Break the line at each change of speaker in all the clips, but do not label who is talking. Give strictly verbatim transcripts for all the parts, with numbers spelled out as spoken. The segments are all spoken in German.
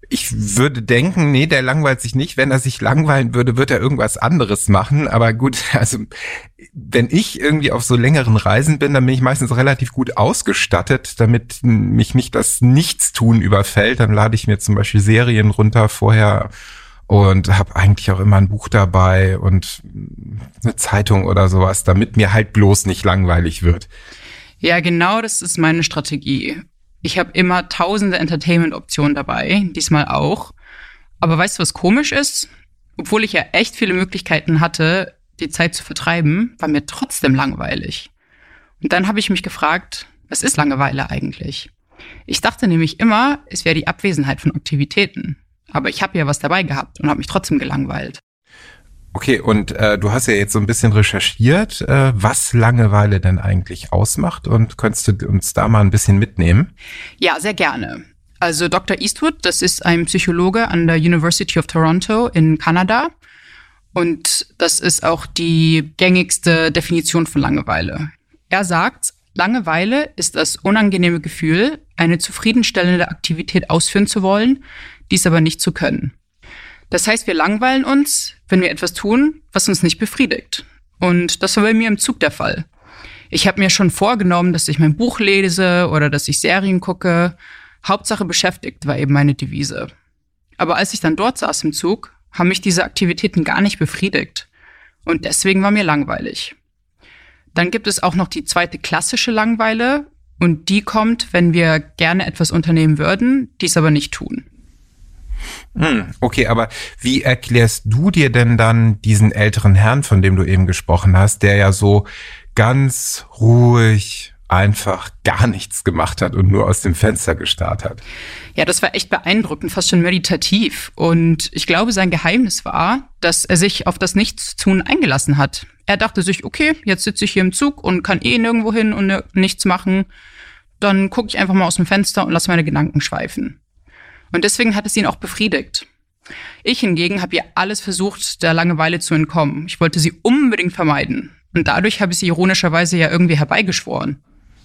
ich würde denken, nee, der langweilt sich nicht. Wenn er sich langweilen würde, wird er irgendwas anderes machen. Aber gut, also wenn ich irgendwie auf so längeren Reisen bin, dann bin ich meistens relativ gut ausgestattet, damit mich nicht das Nichtstun überfällt. Dann lade ich mir zum Beispiel Serien runter vorher und habe eigentlich auch immer ein Buch dabei und eine Zeitung oder sowas, damit mir halt bloß nicht langweilig wird.
Ja, genau, das ist meine Strategie. Ich habe immer tausende Entertainment-Optionen dabei, diesmal auch. Aber weißt du, was komisch ist? Obwohl ich ja echt viele Möglichkeiten hatte, die Zeit zu vertreiben, war mir trotzdem langweilig. Und dann habe ich mich gefragt, was ist Langeweile eigentlich? Ich dachte nämlich immer, es wäre die Abwesenheit von Aktivitäten. Aber ich habe ja was dabei gehabt und habe mich trotzdem gelangweilt.
Okay, und äh, du hast ja jetzt so ein bisschen recherchiert, äh, was Langeweile denn eigentlich ausmacht, und könntest du uns da mal ein bisschen mitnehmen?
Ja, sehr gerne. Also Doktor Eastwood, das ist ein Psychologe an der University of Toronto in Kanada, und das ist auch die gängigste Definition von Langeweile. Er sagt, Langeweile ist das unangenehme Gefühl, eine zufriedenstellende Aktivität ausführen zu wollen, dies aber nicht zu können. Das heißt, wir langweilen uns, wenn wir etwas tun, was uns nicht befriedigt. Und das war bei mir im Zug der Fall. Ich habe mir schon vorgenommen, dass ich mein Buch lese oder dass ich Serien gucke. Hauptsache beschäftigt war eben meine Devise. Aber als ich dann dort saß im Zug, haben mich diese Aktivitäten gar nicht befriedigt. Und deswegen war mir langweilig. Dann gibt es auch noch die zweite klassische Langeweile. Und die kommt, wenn wir gerne etwas unternehmen würden, dies aber nicht tun.
Okay, aber wie erklärst du dir denn dann diesen älteren Herrn, von dem du eben gesprochen hast, der ja so ganz ruhig einfach gar nichts gemacht hat und nur aus dem Fenster gestarrt hat?
Ja, das war echt beeindruckend, fast schon meditativ. Und ich glaube, sein Geheimnis war, dass er sich auf das Nichtstun eingelassen hat. Er dachte sich, okay, jetzt sitze ich hier im Zug und kann eh nirgendwo hin und nichts machen. Dann gucke ich einfach mal aus dem Fenster und lasse meine Gedanken schweifen. Und deswegen hat es ihn auch befriedigt. Ich hingegen habe ihr alles versucht, der Langeweile zu entkommen. Ich wollte sie unbedingt vermeiden. Und dadurch habe ich sie ironischerweise ja irgendwie herbeigeschworen.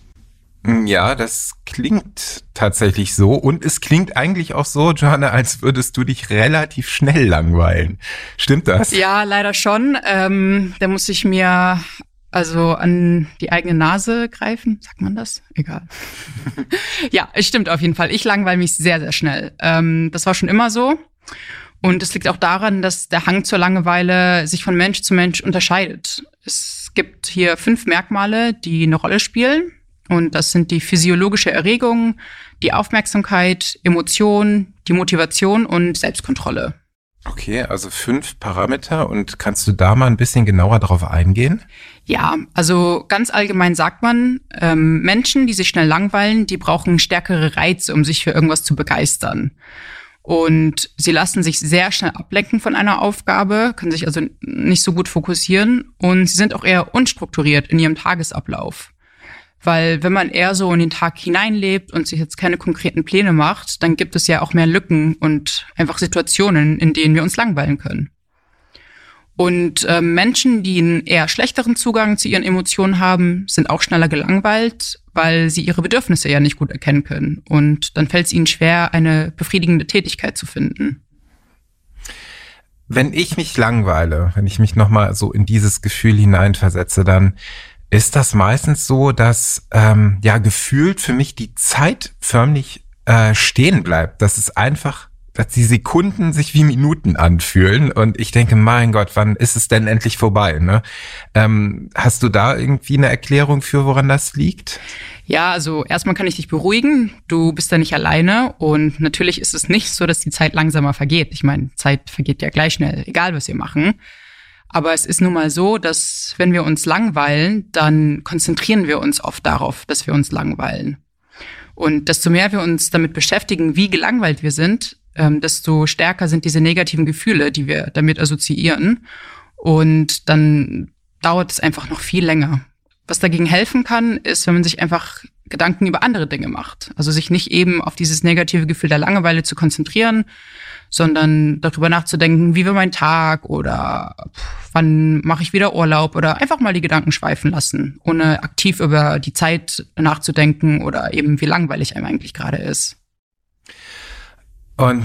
Ja, das klingt tatsächlich so. Und es klingt eigentlich auch so, Johanna, als würdest du dich relativ schnell langweilen. Stimmt das?
Ja, leider schon. Ähm, da muss ich mir also an die eigene Nase greifen. Sagt man das? Egal. Ja, es stimmt auf jeden Fall. Ich langweile mich sehr, sehr schnell. Ähm, das war schon immer so. Und es liegt auch daran, dass der Hang zur Langeweile sich von Mensch zu Mensch unterscheidet. Es gibt hier fünf Merkmale, die eine Rolle spielen. Und das sind die physiologische Erregung, die Aufmerksamkeit, Emotion, die Motivation und Selbstkontrolle.
Okay, also fünf Parameter. Und kannst du da mal ein bisschen genauer drauf eingehen?
Ja, also ganz allgemein sagt man, ähm, Menschen, die sich schnell langweilen, die brauchen stärkere Reize, um sich für irgendwas zu begeistern. Und sie lassen sich sehr schnell ablenken von einer Aufgabe, können sich also nicht so gut fokussieren, und sie sind auch eher unstrukturiert in ihrem Tagesablauf. Weil wenn man eher so in den Tag hineinlebt und sich jetzt keine konkreten Pläne macht, dann gibt es ja auch mehr Lücken und einfach Situationen, in denen wir uns langweilen können. Und äh, Menschen, die einen eher schlechteren Zugang zu ihren Emotionen haben, sind auch schneller gelangweilt, weil sie ihre Bedürfnisse ja nicht gut erkennen können. Und dann fällt es ihnen schwer, eine befriedigende Tätigkeit zu finden.
Wenn ich mich langweile, wenn ich mich nochmal so in dieses Gefühl hineinversetze, dann ist das meistens so, dass ähm, ja gefühlt für mich die Zeit förmlich äh, stehen bleibt. Das ist einfach, dass die Sekunden sich wie Minuten anfühlen, und ich denke, mein Gott, wann ist es denn endlich vorbei? Ne? Ähm, hast du da irgendwie eine Erklärung für, woran das liegt?
Ja, also erstmal kann ich dich beruhigen. Du bist da nicht alleine, und natürlich ist es nicht so, dass die Zeit langsamer vergeht. Ich meine, Zeit vergeht ja gleich schnell, egal was wir machen. Aber es ist nun mal so, dass wenn wir uns langweilen, dann konzentrieren wir uns oft darauf, dass wir uns langweilen. Und desto mehr wir uns damit beschäftigen, wie gelangweilt wir sind, ähm, desto stärker sind diese negativen Gefühle, die wir damit assoziieren. Und dann dauert es einfach noch viel länger. Was dagegen helfen kann, ist, wenn man sich einfach Gedanken über andere Dinge macht. Also sich nicht eben auf dieses negative Gefühl der Langeweile zu konzentrieren, sondern darüber nachzudenken, wie war mein Tag oder wann mache ich wieder Urlaub, oder einfach mal die Gedanken schweifen lassen, ohne aktiv über die Zeit nachzudenken oder eben wie langweilig einem eigentlich gerade ist.
Und